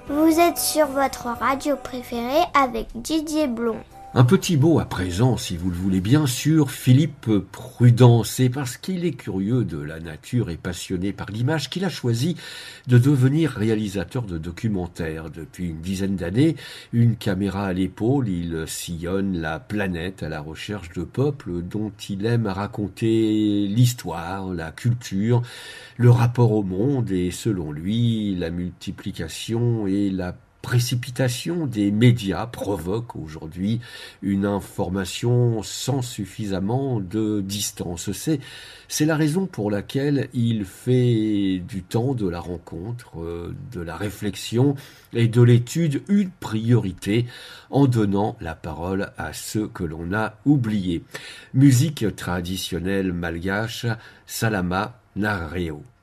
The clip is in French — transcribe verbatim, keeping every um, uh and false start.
Vous êtes sur votre radio préférée avec Didier Blond. Un petit mot à présent, si vous le voulez bien, sur Philippe Prudent. C'est parce qu'il est curieux de la nature et passionné par l'image qu'il a choisi de devenir réalisateur de documentaires. Depuis une dizaine d'années, une caméra à l'épaule, il sillonne la planète à la recherche de peuples dont il aime raconter l'histoire, la culture, le rapport au monde et, selon lui, la multiplication et la précipitation des médias provoque aujourd'hui une information sans suffisamment de distance. C'est, c'est la raison pour laquelle il fait du temps de la rencontre, de la réflexion et de l'étude une priorité en donnant la parole à ceux que l'on a oubliés. Musique traditionnelle malgache, Salama Nareo.